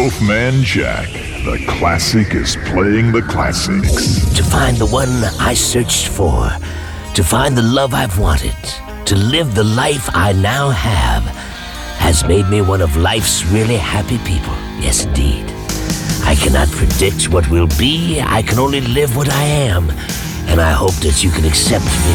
Wolfman Jack, the classic is playing the classics. To find the one I searched for, to find the love I've wanted, to live the life I now have, has made me one of life's really happy people. Yes, indeed. I cannot predict what will be. I can only live what I am, and I hope that you can accept me